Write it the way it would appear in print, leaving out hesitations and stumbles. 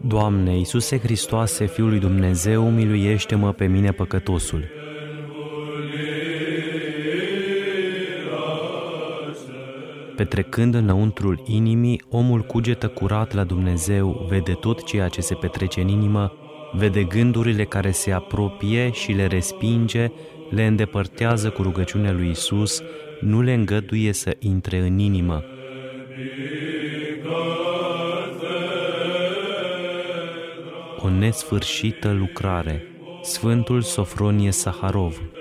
Doamne, Iisuse Hristoase, Fiul lui Dumnezeu, miluiește-mă pe mine păcătosul. Petrecând înăuntrul inimii, omul cugetă curat la Dumnezeu, vede tot ceea ce se petrece în inimă, vede gândurile care se apropie și le respinge, le îndepărtează cu rugăciunea lui Iisus, nu le îngăduie să intre în inimă. O nesfârșită lucrare. Sfântul Sofronie Saharov.